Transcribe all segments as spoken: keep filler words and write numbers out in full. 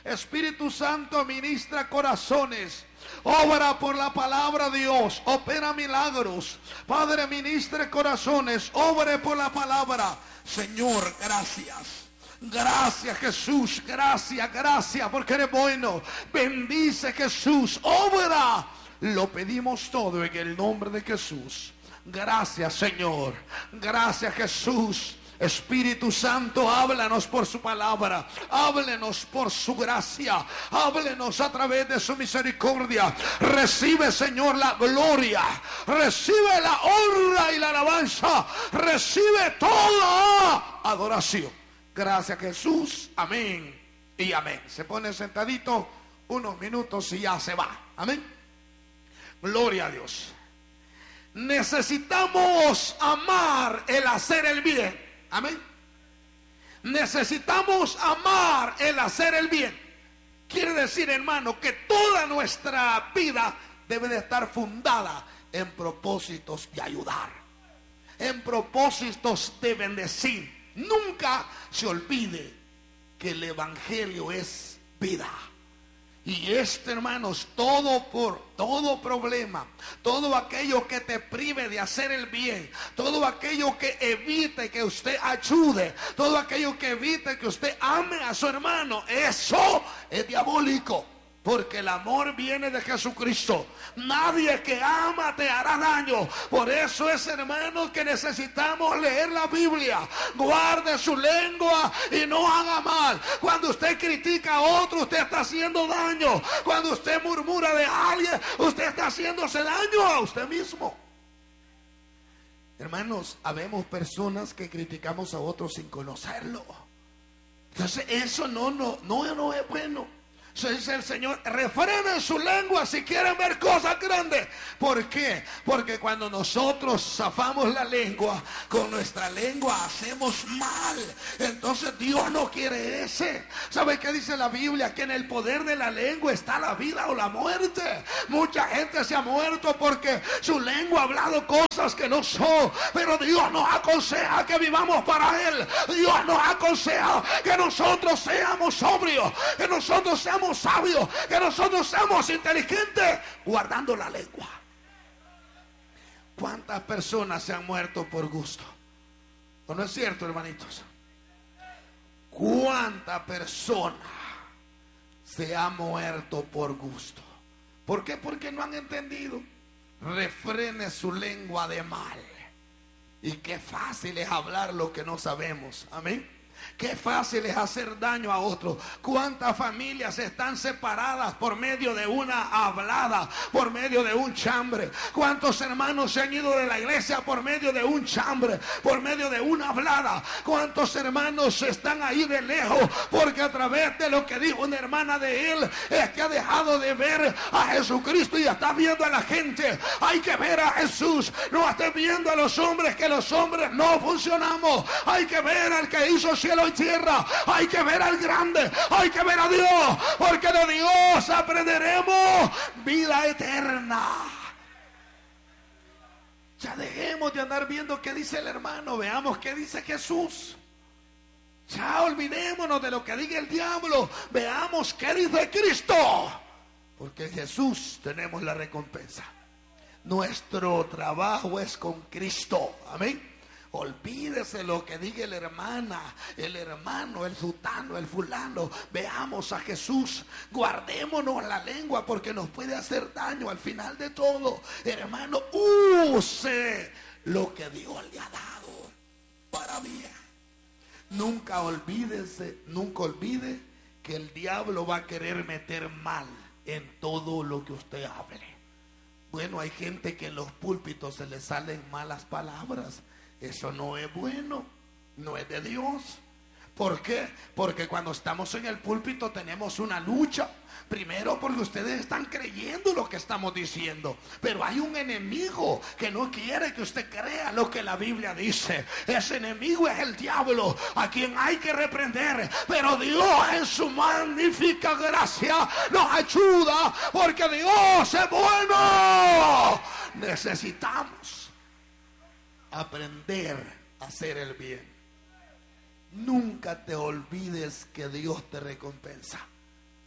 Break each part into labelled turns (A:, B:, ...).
A: Espíritu Santo, ministra corazones. Obra por la palabra de Dios, opera milagros. Padre, ministre corazones, obre por la palabra. Señor, gracias. Gracias, Jesús, gracias, gracias, porque eres bueno. Bendice, Jesús, obra. Lo pedimos todo en el nombre de Jesús. Gracias, Señor. Gracias, Jesús. Espíritu Santo, háblanos por su palabra, háblenos por su gracia, háblenos a través de su misericordia. Recibe, Señor, la gloria, recibe la honra y la alabanza, recibe toda adoración. Gracias, Jesús, amén y amén. Se pone sentadito unos minutos y ya se va, amén. Gloria a Dios. Necesitamos amar el hacer el bien. Amén. Necesitamos amar el hacer el bien. Quiere decir, hermano, que toda nuestra vida debe de estar fundada en propósitos de ayudar, en propósitos de bendecir. Nunca se olvide que el evangelio es vida. Y este, hermanos, todo por todo problema, todo aquello que te prive de hacer el bien, todo aquello que evite que usted ayude, todo aquello que evite que usted ame a su hermano, eso es diabólico. Porque el amor viene de Jesucristo. Nadie que ama te hará daño. Por eso es, hermano, que necesitamos leer la Biblia. Guarde su lengua y no haga mal. Cuando usted critica a otro, usted está haciendo daño. Cuando usted murmura de alguien, usted está haciéndose daño a usted mismo. Hermanos, habemos personas que criticamos a otros sin conocerlo. Entonces eso no, no, no, no es bueno. Dice el Señor, refrenen su lengua si quieren ver cosas grandes. ¿Por qué? Porque cuando nosotros zafamos la lengua, con nuestra lengua hacemos mal. Entonces Dios no quiere ese. ¿Sabe qué dice la Biblia? Que en el poder de la lengua está la vida o la muerte. Mucha gente se ha muerto porque su lengua ha hablado cosas que no son. Pero Dios nos aconseja que vivamos para Él. Dios nos aconseja que nosotros seamos sobrios, que nosotros seamos sabios, que nosotros seamos inteligentes, guardando la lengua. ¿Cuántas personas se han muerto por gusto? ¿O no es cierto, hermanitos? ¿Cuántas personas se han muerto por gusto? ¿Por qué? Porque no han entendido. Refrene su lengua de mal. Y qué fácil es hablar lo que no sabemos. Amén. Qué fácil es hacer daño a otros. Cuántas familias están separadas por medio de una hablada, por medio de un chambre. Cuántos hermanos se han ido de la iglesia por medio de un chambre, por medio de una hablada. Cuántos hermanos están ahí de lejos porque a través de lo que dijo una hermana de él es que ha dejado de ver a Jesucristo y está viendo a la gente. Hay que ver a Jesús. No esté viendo a los hombres, que los hombres no funcionamos. Hay que ver al que hizo cielo y tierra. Hay que ver al grande, hay que ver a Dios, porque de Dios aprenderemos vida eterna. Ya dejemos de andar viendo qué dice el hermano, veamos qué dice Jesús. Ya olvidémonos de lo que diga el diablo, veamos qué dice Cristo, porque en Jesús tenemos la recompensa. Nuestro trabajo es con Cristo, amén. Olvídese lo que diga la hermana, el hermano, el sultano, el fulano. Veamos a Jesús. Guardémonos la lengua porque nos puede hacer daño al final de todo. Hermano, use lo que Dios le ha dado para bien. Nunca olvídese, nunca olvide que el diablo va a querer meter mal en todo lo que usted hable. Bueno, hay gente que en los púlpitos se les salen malas palabras. Eso no es bueno, no es de Dios. ¿Por qué? Porque cuando estamos en el púlpito tenemos una lucha. Primero porque ustedes están creyendo lo que estamos diciendo, pero hay un enemigo que no quiere que usted crea lo que la Biblia dice. Ese enemigo es el diablo, a quien hay que reprender. Pero Dios en su magnífica gracia nos ayuda, porque Dios es bueno. Necesitamos aprender a hacer el bien. Nunca te olvides que Dios te recompensa.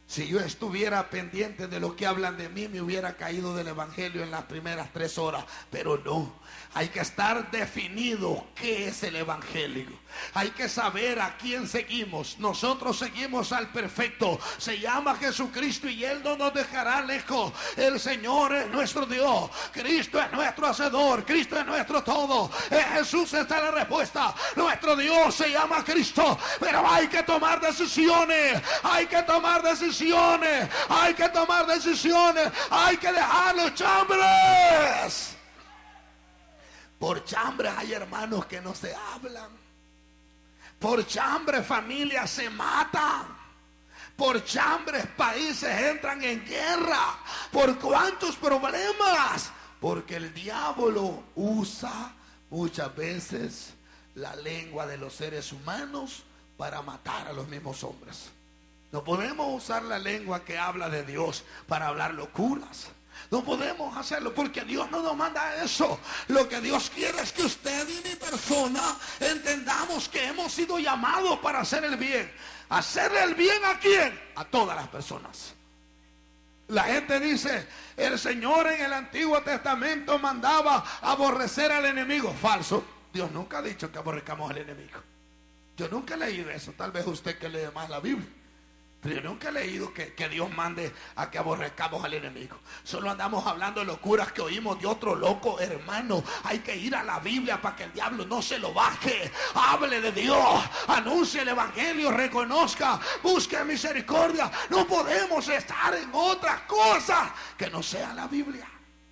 A: Si yo estuviera pendiente de lo que hablan de mí, me hubiera caído del evangelio en las primeras tres horas. Pero no, hay que estar definido qué es el evangelio. Hay que saber a quién seguimos. Nosotros seguimos al perfecto. Se llama Jesucristo y Él no nos dejará lejos. El Señor es nuestro Dios. Cristo es nuestro hacedor. Cristo es nuestro todo. En Jesús está la respuesta. Nuestro Dios se llama Cristo. Pero hay que tomar decisiones. Hay que tomar decisiones. Hay que tomar decisiones. Hay que dejar los chambres. Por chambres hay hermanos que no se hablan. Por chambres familias se matan. Por chambres países entran en guerra. ¿Por cuántos problemas? Porque el diablo usa muchas veces la lengua de los seres humanos para matar a los mismos hombres. No podemos usar la lengua que habla de Dios para hablar locuras. No podemos hacerlo porque Dios no nos manda eso. Lo que Dios quiere es que usted y mi persona entendamos que hemos sido llamados para hacer el bien. ¿Hacerle el bien a quién? A todas las personas. La gente dice, el Señor en el Antiguo Testamento mandaba aborrecer al enemigo. Falso. Dios nunca ha dicho que aborrezcamos al enemigo. Yo nunca he leído eso. Tal vez usted que lee más la Biblia. Pero yo nunca he leído que, que Dios mande a que aborrezcamos al enemigo. Solo andamos hablando de locuras que oímos de otro loco, hermano. Hay que ir a la Biblia para que el diablo no se lo baje. Hable de Dios, anuncie el evangelio, reconozca, busque misericordia. No podemos estar en otras cosas que no sea la Biblia.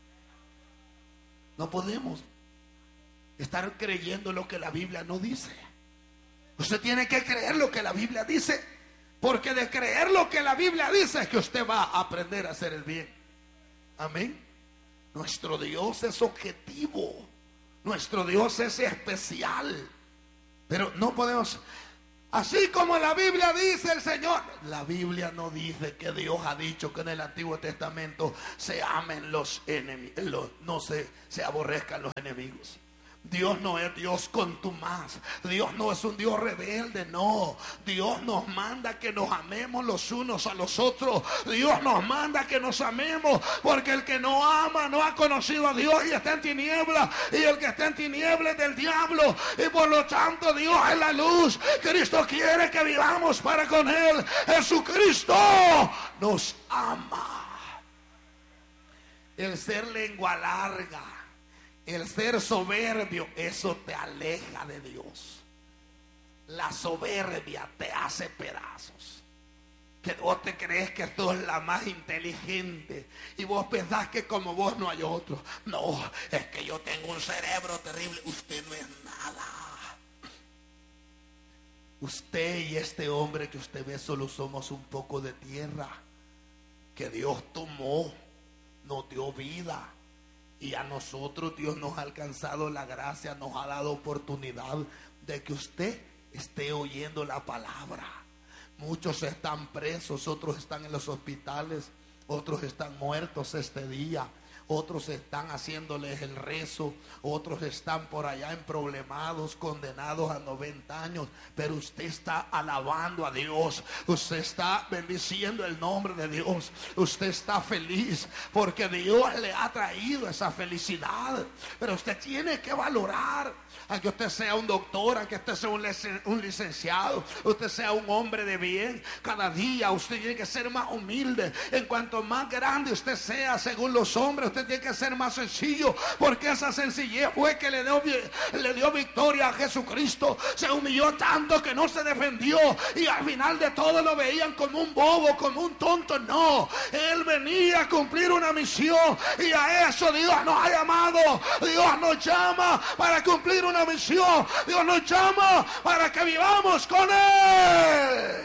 A: No podemos estar creyendo lo que la Biblia no dice. Usted tiene que creer lo que la Biblia dice. Porque de creer lo que la Biblia dice es que usted va a aprender a hacer el bien. Amén. Nuestro Dios es objetivo. Nuestro Dios es especial. Pero no podemos, así como la Biblia dice el Señor. La Biblia no dice que Dios ha dicho que en el Antiguo Testamento se amen los enemigos, no se, se aborrezcan los enemigos. Dios no es Dios contumaz. Dios no es un Dios rebelde, no. Dios nos manda que nos amemos los unos a los otros. Dios nos manda que nos amemos, porque el que no ama no ha conocido a Dios y está en tinieblas, y el que está en tinieblas es del diablo, y por lo tanto Dios es la luz. Cristo quiere que vivamos para con Él. Jesucristo nos ama. El ser lengua larga, el ser soberbio, eso te aleja de Dios. La soberbia te hace pedazos. Que vos te crees que sos la más inteligente y vos pensás que como vos no hay otro. No, es que yo tengo un cerebro terrible. Usted no es nada. Usted y este hombre que usted ve solo somos un poco de tierra que Dios tomó, nos dio vida. Y a nosotros Dios nos ha alcanzado la gracia, nos ha dado oportunidad de que usted esté oyendo la palabra. Muchos están presos, otros están en los hospitales, otros están muertos este día. Otros están haciéndoles el rezo, otros están por allá emproblemados, condenados a noventa años, pero usted está alabando a Dios, usted está bendiciendo el nombre de Dios, usted está feliz porque Dios le ha traído esa felicidad. Pero usted tiene que valorar, aunque usted sea un doctor, aunque usted sea un, licen, un licenciado, usted sea un hombre de bien, cada día usted tiene que ser más humilde. En cuanto más grande usted sea según los hombres, usted tiene que ser más sencillo, porque esa sencillez fue que le dio, le dio victoria a Jesucristo. Se humilló tanto que no se defendió, y al final de todo lo veían como un bobo, como un tonto. No, Él venía a cumplir una misión, y a eso Dios nos ha llamado. Dios nos llama para cumplir una misión. Dios nos llama para que vivamos con Él.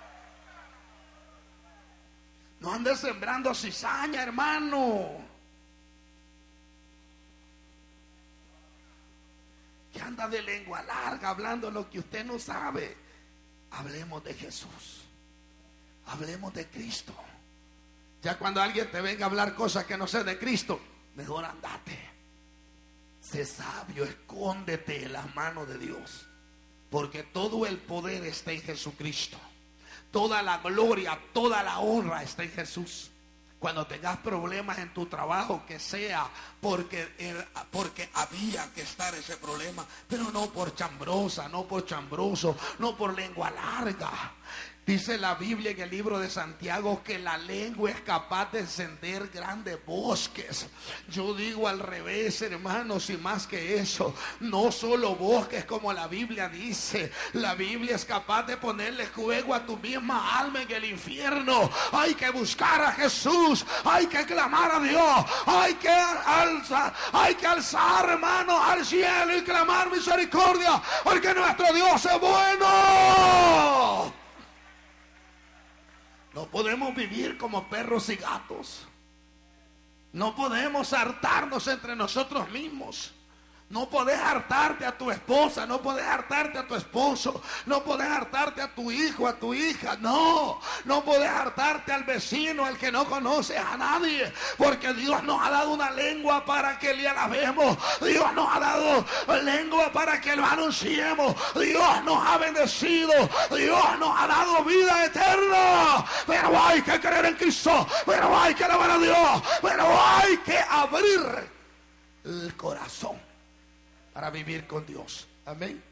A: No andes sembrando cizaña, hermano. Que anda de lengua larga hablando lo que usted no sabe. Hablemos de Jesús. Hablemos de Cristo. Ya cuando alguien te venga a hablar cosas que no sé de Cristo, mejor andate. Sé sabio, escóndete en las manos de Dios, porque todo el poder está en Jesucristo. Toda la gloria, toda la honra está en Jesús. Cuando tengas problemas en tu trabajo, que sea porque, porque había que estar ese problema, pero no por chambrosa, no por chambroso, no por lengua larga. Dice la Biblia en el libro de Santiago que la lengua es capaz de encender grandes bosques. Yo digo al revés, hermanos, y más que eso, no solo bosques como la Biblia dice. La Biblia es capaz de ponerle fuego a tu misma alma en el infierno. Hay que buscar a Jesús, hay que clamar a Dios, hay que alzar, hay que alzar, hermano, al cielo y clamar misericordia, porque nuestro Dios es bueno. No podemos vivir como perros y gatos. No podemos hartarnos entre nosotros mismos. No podés hartarte a tu esposa, no podés hartarte a tu esposo, no podés hartarte a tu hijo, a tu hija. No, no podés hartarte al vecino, al que no conoces a nadie. Porque Dios nos ha dado una lengua para que le alabemos. Dios nos ha dado lengua para que lo anunciemos. Dios nos ha bendecido. Dios nos ha dado vida eterna. Pero hay que creer en Cristo. Pero hay que alabar a Dios. Pero hay que abrir el corazón para vivir con Dios. Amén.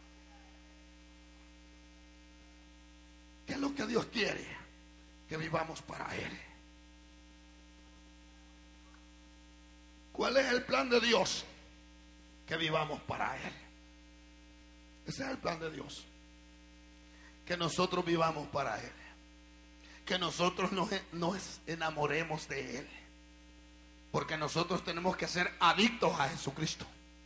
A: ¿Qué es lo que Dios quiere? Que vivamos para Él. ¿Cuál es el plan de Dios? Que vivamos para Él. Ese es el plan de Dios. Que nosotros vivamos para Él. Que nosotros nos, nos enamoremos de Él. Porque nosotros tenemos que ser adictos a Jesucristo.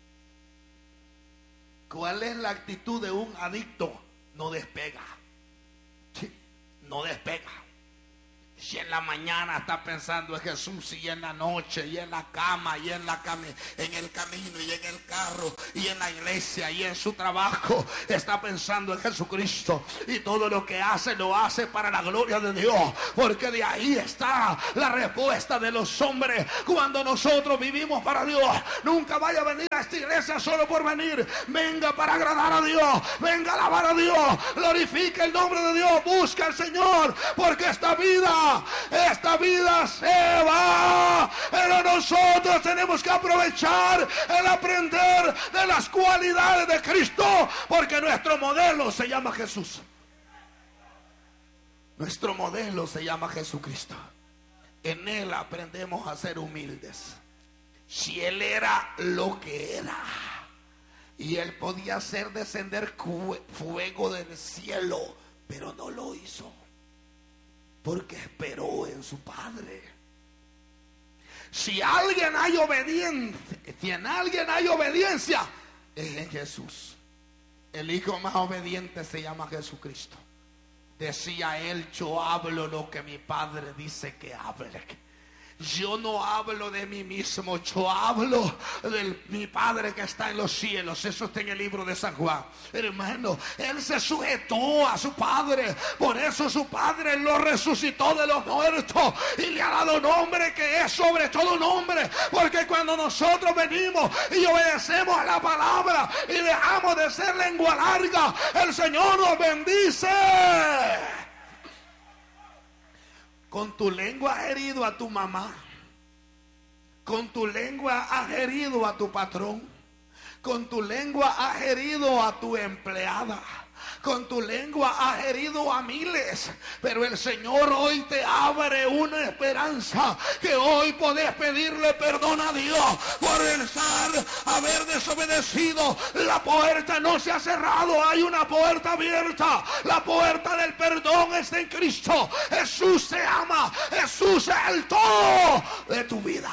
A: ¿Cuál es la actitud de un adicto? No despega. Sí, no despega. Si en la mañana está pensando en Jesús, y en la noche, y en la cama, y en la cami en el camino, y en el carro, y en la iglesia, y en su trabajo, está pensando en Jesucristo. Y todo lo que hace, lo hace para la gloria de Dios. Porque de ahí está la respuesta de los hombres. Cuando nosotros vivimos para Dios, nunca vaya a venir a esta iglesia solo por venir. Venga para agradar a Dios. Venga a alabar a Dios. Glorifique el nombre de Dios. Busca al Señor. Porque esta vida Esta vida se va, pero nosotros tenemos que aprovechar el aprender de las cualidades de Cristo, porque nuestro modelo se llama Jesús. Nuestro modelo se llama Jesucristo. En Él aprendemos a ser humildes. Si Él era lo que era, y Él podía hacer descender fuego del cielo, pero no lo hizo. Porque esperó en su Padre. Si alguien hay obediencia, si en alguien hay obediencia, es en Jesús. El hijo más obediente se llama Jesucristo. Decía él: yo hablo lo que mi Padre dice que hable. Yo no hablo de mí mismo, yo hablo de mi Padre que está en los cielos. Eso está en el libro de San Juan. Hermano, Él se sujetó a su Padre. Por eso su Padre lo resucitó de los muertos y le ha dado nombre que es sobre todo nombre. Porque cuando nosotros venimos y obedecemos a la palabra y dejamos de ser lengua larga, el Señor nos bendice. Con tu lengua has herido a tu mamá. Con tu lengua has herido a tu patrón. Con tu lengua has herido a tu empleada. Con tu lengua has herido a miles. Pero el Señor hoy te abre una esperanza. Que hoy podés pedirle perdón a Dios por pensar haber desobedecido. La puerta no se ha cerrado. Hay una puerta abierta. La puerta del perdón está en Cristo. Jesús te ama. Jesús es el todo de tu vida.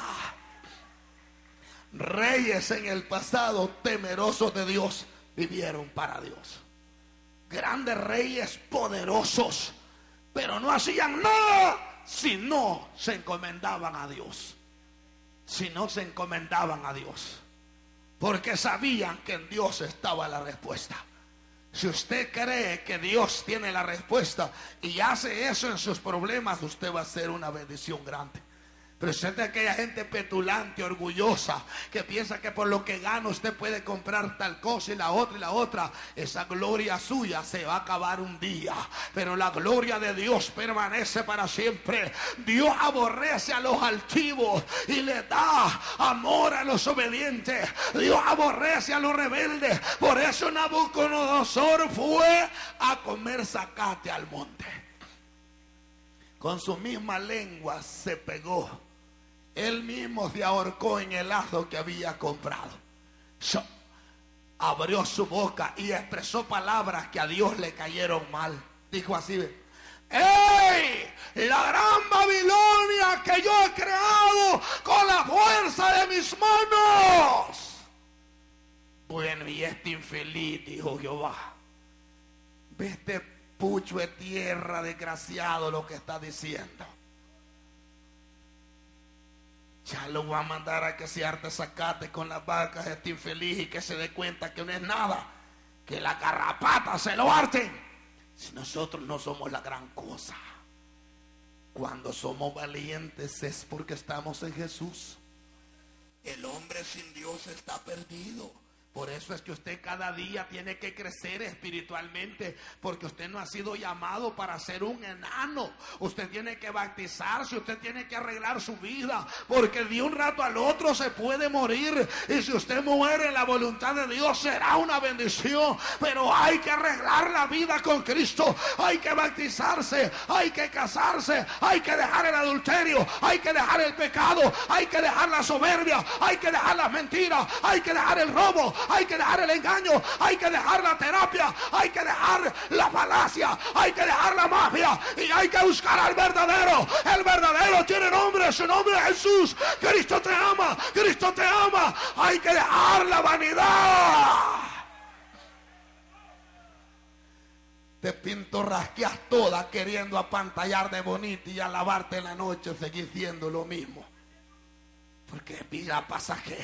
A: Reyes en el pasado temerosos de Dios vivieron para Dios. Grandes reyes poderosos, pero no hacían nada si no se encomendaban a Dios. Si no se encomendaban a Dios, porque sabían que en Dios estaba la respuesta. Si usted cree que Dios tiene la respuesta y hace eso en sus problemas, usted va a ser una bendición grande. Pero usted es de aquella gente petulante, orgullosa, que piensa que por lo que gana usted puede comprar tal cosa y la otra y la otra. Esa gloria suya se va a acabar un día, pero la gloria de Dios permanece para siempre. Dios aborrece a los altivos y le da amor a los obedientes. Dios aborrece a los rebeldes. Por eso Nabucodonosor fue a comer zacate al monte. Con su misma lengua se pegó. Él mismo se ahorcó en el asno que había comprado. So, abrió su boca y expresó palabras que a Dios le cayeron mal. Dijo así: ¡Ey! La gran Babilonia que yo he creado con la fuerza de mis manos. Bueno, y este infeliz, dijo Jehová, ve este pucho de tierra desgraciado lo que está diciendo. Ya lo voy a mandar a que se arte zacate con las vacas este infeliz y que se dé cuenta que no es nada, que la garrapata se lo harten. Si nosotros no somos la gran cosa, cuando somos valientes es porque estamos en Jesús. El hombre sin Dios está perdido. Por eso es que usted cada día tiene que crecer espiritualmente, porque usted no ha sido llamado para ser un enano. Usted tiene que bautizarse, usted tiene que arreglar su vida, porque de un rato al otro se puede morir, y si usted muere en la voluntad de Dios será una bendición. Pero hay que arreglar la vida con Cristo, hay que bautizarse, hay que casarse, hay que dejar el adulterio, hay que dejar el pecado, hay que dejar la soberbia, hay que dejar las mentiras, hay que dejar el robo, hay que dejar el engaño, hay que dejar la terapia, hay que dejar la falacia, hay que dejar la mafia y hay que buscar al verdadero. El verdadero tiene nombre, su nombre es Jesús. Cristo te ama, Cristo te ama. Hay que dejar la vanidad. Te pintorrasqueas toda queriendo apantallar de bonito y alabarte en la noche seguir siendo lo mismo, porque es vida pasajera.